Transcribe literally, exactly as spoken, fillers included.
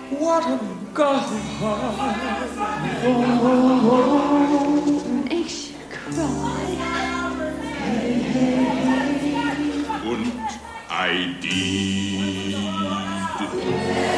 What a god of heart. Ich cry. Und I did.